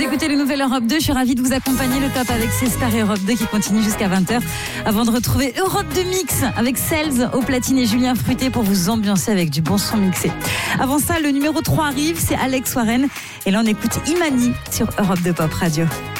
écoutez le Nouvel Europe 2. Je suis ravie de vous accompagner. Le top avec ces stars Europe 2 qui continue jusqu'à 20h. Avant de retrouver Europe 2 Mix avec Cels au platine et Julien Fruité pour vous ambiancer avec du bon son mixé. Avant ça, le numéro 3 arrive, c'est Alex Warren. Et là, on écoute Imani sur Europe 2 Pop Radio.